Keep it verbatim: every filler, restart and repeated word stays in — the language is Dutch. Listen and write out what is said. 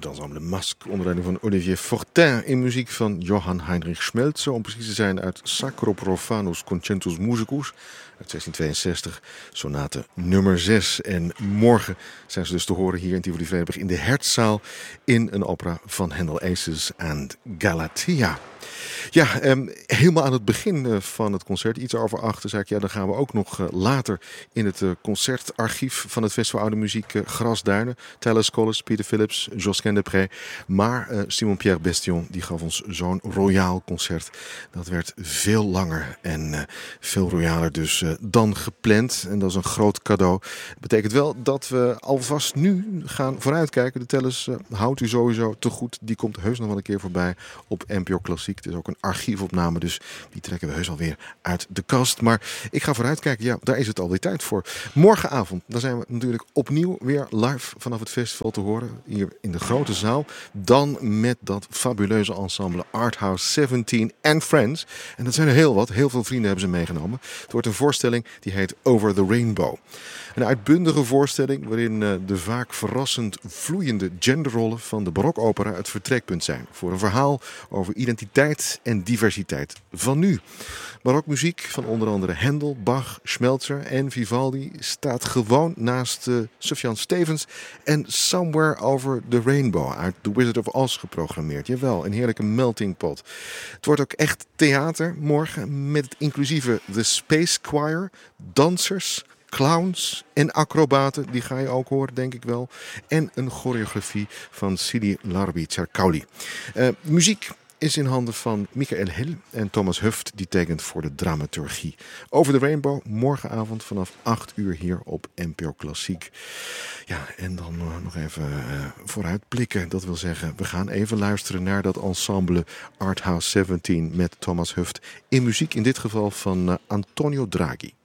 het ensemble Masque onder leiding van Olivier Fortin in muziek van Johann Heinrich Schmelzer, om precies te zijn uit Sacro Profanus Concentus Musicus uit zestien tweeënzestig, sonate nummer zes. En morgen zijn ze dus te horen hier in Tivoli Vredenburg in de Hertzaal in een opera van Handel, Acis and Galatea. Ja, um, helemaal aan het begin uh, van het concert, iets over achter, zei ik, ja, dan gaan we ook nog uh, later in het uh, concertarchief van het Festival Oude Muziek uh, Grasduinen. Tallis Collis, Peter Phillips, Josquin Desprez. Maar uh, Simon-Pierre Bestion, die gaf ons zo'n royaal concert. Dat werd veel langer en uh, veel royaler dus uh, dan gepland. En dat is een groot cadeau. Dat betekent wel dat we alvast nu gaan vooruitkijken. De Tallis uh, houdt u sowieso te goed. Die komt heus nog wel een keer voorbij op N P O Klassiek. Het is ook een archiefopname, dus die trekken we heus alweer uit de kast. Maar ik ga vooruitkijken, ja, daar is het alweer tijd voor. Morgenavond, dan zijn we natuurlijk opnieuw weer live vanaf het festival te horen. Hier in de grote zaal. Dan met dat fabuleuze ensemble Arthouse zeventien and Friends. En dat zijn er heel wat. Heel veel vrienden hebben ze meegenomen. Het wordt een voorstelling die heet Over the Rainbow. Een uitbundige voorstelling waarin uh, de vaak verrassend vloeiende genderrollen van de barokopera het vertrekpunt zijn. Voor een verhaal over identiteit en diversiteit van nu. Barokmuziek van onder andere Handel, Bach, Schmelzer en Vivaldi staat gewoon naast uh, Sufjan Stevens en Somewhere Over the Rainbow uit The Wizard of Oz geprogrammeerd. Jawel, een heerlijke melting pot. Het wordt ook echt theater morgen met het inclusieve The Space Choir, dansers, clowns en acrobaten, die ga je ook horen, denk ik wel. En een choreografie van Sidi Larbi Cherkauli. Uh, muziek is in handen van Michael Hill en Thomas Huft, die tekent voor de dramaturgie. Over de Rainbow, morgenavond vanaf acht uur hier op N P O Klassiek. Ja, en dan uh, nog even uh, vooruitblikken. Dat wil zeggen, we gaan even luisteren naar dat ensemble Arthouse zeventien met Thomas Huft in muziek, in dit geval van uh, Antonio Draghi.